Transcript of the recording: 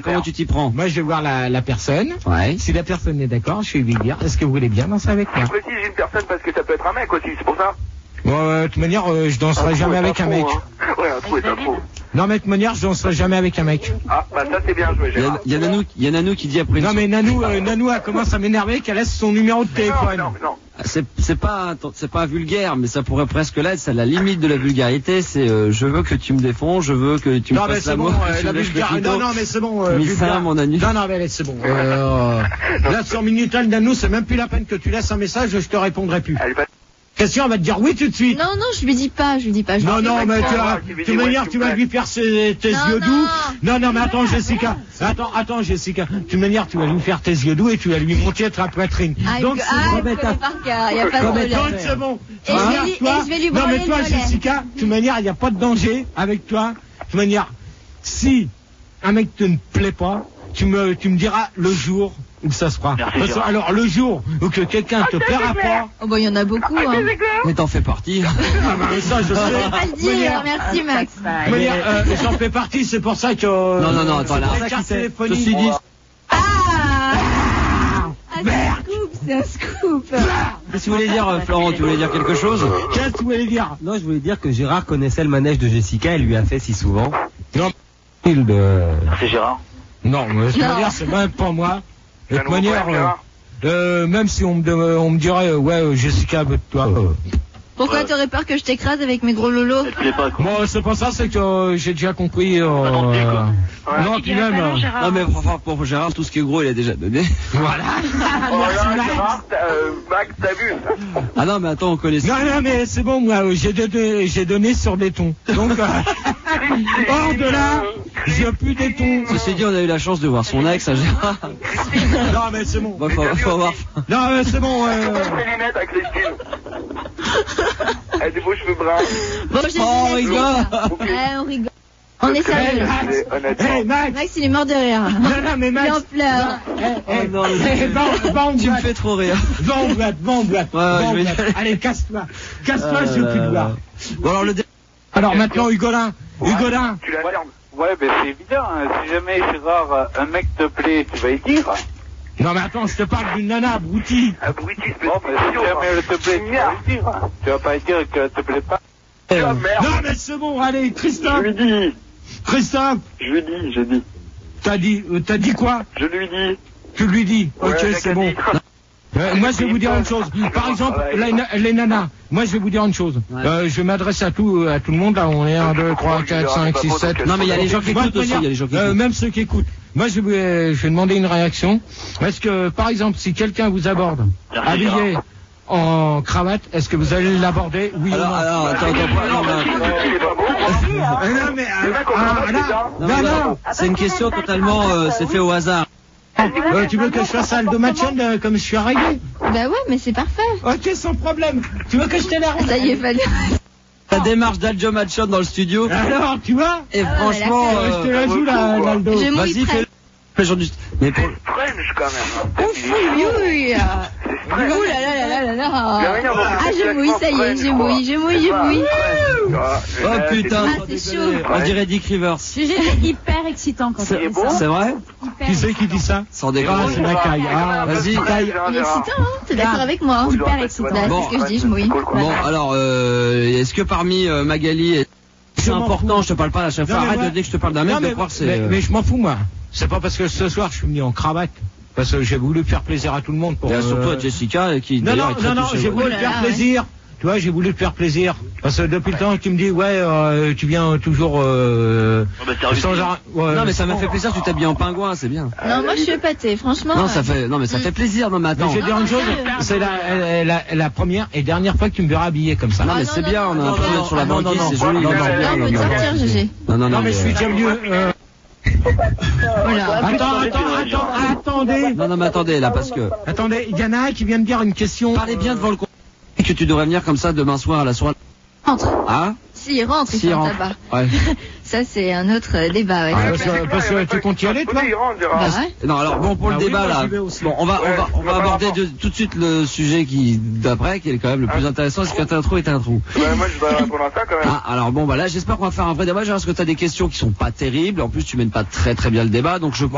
Comment tu t'y prends? Moi, je vais voir la personne. Ouais. Si la personne est d'accord, je vais lui dire, est-ce que vous voulez bien danser avec moi? Je précise une personne parce que ça peut être un mec aussi, c'est pour ça. Bon, de toute manière, je danserai jamais avec un mec. Hein. Ouais, un trou est un trou. Non, mais de toute manière, je danserai jamais avec un mec. Ah, bah ça c'est bien joué, Gérard. Il y a Nanou qui dit après. Non, mais Nanou, elle commence à m'énerver qu'elle laisse son numéro de téléphone. Non. C'est pas vulgaire, mais ça pourrait presque l'être. C'est la limite de la vulgarité. C'est je veux que tu me défonds, je veux que tu me fasses l'amour. Non, mais c'est bon. Mon Nanu. Non, mais c'est bon. Là, sur Minitel, Nanou, c'est même plus la peine que tu laisses un message, je te répondrai plus. Question, on va te dire oui tout de suite. Non, je lui dis pas. Non, mais tu vas lui faire tes yeux doux. Non, mais attends, Jessica. Attends, Jessica. Tu vas lui faire tes yeux doux et tu vas lui monter ta poitrine. Donc, il y a pas de problème. Donc, c'est bon. Et je vais lui non, mais branler toi, le mollet. Jessica, de toute manière, il n'y a pas de danger avec toi. De toute manière, si un mec te ne plaît pas, tu me diras le jour où ça se fera. Alors, le jour où que quelqu'un te plaira pas. Oh, bah, il y en a beaucoup, hein. Mais t'en fais partie. Ah, bah, ça, je sais. Pas le dire. Merci, Max. J'en fais partie, c'est pour ça que. Non, attends, là. Ceci dit. C'est un scoop. Qu'est-ce que tu voulais dire, Florent? Tu voulais dire quelque chose? Qu'est-ce que tu voulais dire? Non, je voulais dire que Gérard connaissait le manège de Jessica et lui a fait si souvent. Non. C'est Gérard. Non, mais c'est même pas moi. De toute manière, même si on me dirait, ouais, Jessica, toi. Pourquoi t'aurais peur que je t'écrase avec mes gros lolos? Moi, c'est pas ça, c'est que j'ai déjà compris. Non, puis même. Non, mais pour Gérard, tout ce qui est gros, il a déjà donné. Voilà. Gérard, Max, t'as vu? Ah non, mais attends, on connaît ça. Non, mais c'est bon, moi, j'ai donné sur des tons. Donc, hors de là, j'ai plus des tons. Ceci dit, on a eu la chance de voir son ex à Gérard. Non, mais c'est bon. Bon, faut voir. Non, mais c'est bon. Ses lunettes à Christine. Elle a des beaux cheveux bruns. Bon, on rigole. On rigole. On est sérieux. Hey, Max. Max, il est mort de rire. Non, mais Max. Il en pleure. Tu me fais trop rire. Va en boîte. Allez, casse-toi. Casse-toi, je veux plus te voir. Bon, alors maintenant, Hugolin. Tu la fermes. Ouais, ben c'est évident. Si jamais, Gérard, un mec te plaît, tu vas y dire. Non, mais attends, je te parle d'une nana abrutie. Abrutie, Bon, mais si jamais elle te plaît, tu vas y dire. Tu vas pas y dire qu'elle te plaît pas. Non, mais c'est bon, allez, Christophe. Je lui dis. Christophe. Je lui dis. T'as dit quoi? Je lui dis. Tu lui dis. Ok, c'est bon. Moi, je vais vous dire une chose. Par exemple, les nanas. Moi, je vais vous dire une chose. Je m'adresse à tout le monde. Là, on est 1, 2, 3, 4, 5, 6, 7. Non, mais il y a les gens qui écoutent aussi. Même ceux qui écoutent. Moi, je vais demander une réaction. Est-ce que, par exemple, si quelqu'un vous aborde, habillé en cravate, est-ce que vous allez l'aborder? Oui ou non? Alors, attends, non. C'est une question totalement, c'est fait au hasard. Tu veux que je fasse Aldo Machon comme je suis arrivé? Bah ouais, mais c'est parfait. Ok, sans problème. Tu veux que je t'énerve? Ça y est, fallait. La démarche d'Aldo Machon dans le studio. Alors, tu vois? Et franchement, je te la joue là, Aldo. Vas-y, fais-le. Mais pour... French quand même. Oui. Ouh là là. Ah, je mouille, ça y est, je mouille. Oh putain, c'est chaud. On dirait Dick Rivers. J'étais hyper excitant quand C'est bon. C'est vrai? Qui c'est qui dit ça? Sans déconner. C'est la caille. Vas-y. Il est excitant, hein? T'es d'accord avec moi? Hyper excitant. C'est ce que je dis, je mouille. Bon, alors, est-ce que parmi Magali, c'est important, je te parle pas à chaque fois, arrête de dire que je te parle d'un mec, de croire que c'est... Mais je m'en fous, moi. C'est pas parce que ce soir je suis venu en cravate. Parce que j'ai voulu faire plaisir à tout le monde. Surtout à Jessica, qui Non, j'ai voulu te faire plaisir. Tu vois, j'ai voulu te faire plaisir. Parce que depuis le temps, tu me dis, ouais, tu viens toujours... sans non, mais ça m'a fait plaisir, tu t'habilles en pingouin, c'est bien. Non, moi je suis épatée, franchement. Non, ça fait plaisir, non, mais attends. Mais je vais dire une chose, c'est la première et dernière fois que tu me verras habillé comme ça. Non, mais c'est bien, on a un peu d'être sur la banquise, c'est joli. Non, on peut sortir, GG. Non, mais je suis déjà venu... Attendez. Non, mais attendez, là, parce que... Attendez, il y en a un qui vient de dire une question... Parlez bien devant le con... que tu devrais venir comme ça demain soir à la soirée. Rentre. Ah? S'il rentre, il fait un tabac. Ouais. Ça, c'est un autre débat, ouais. Parce que tu comptes y aller, toi? Bah ouais. Non, alors bon, pour le débat, là, bon, on va aborder tout de suite le sujet d'après, qui est quand même le plus intéressant. Est-ce que t'as un trou et t'as un trou? Moi, je vais répondre à ça quand même. Ah, alors bon, bah là, j'espère qu'on va faire un vrai débat, parce que t'as des questions qui sont pas terribles. En plus, tu mènes pas très bien le débat, donc je